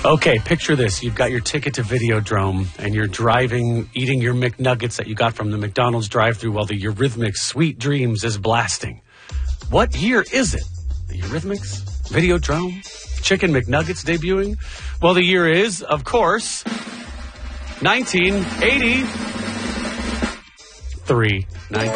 Okay, picture this. You've got your ticket to Videodrome, and you're driving, eating your McNuggets that you got from the McDonald's drive-thru while the Eurythmics' Sweet Dreams is blasting. What year is it? The Eurythmics? Videodrome? Chicken McNuggets debuting? Well, the year is, of course, 1983.